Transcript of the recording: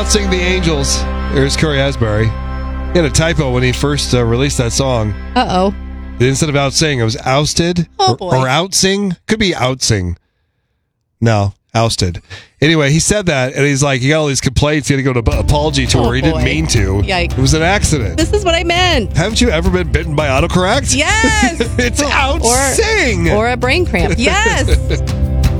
outsing the Angels. There's Corey Asbury. He had a typo when he first released that song. Uh-oh. Instead of outsing, it was ousted. Oh, boy. Or outsing. Could be outsing. No, ousted. Anyway, he said that, and he's like, he got all these complaints. He had to go to apology tour. Oh, he didn't boy. mean to. Yikes. It was an accident. This is what I meant. Haven't you ever been bitten by autocorrect? Yes. It's outsing. Or a brain cramp. Yes.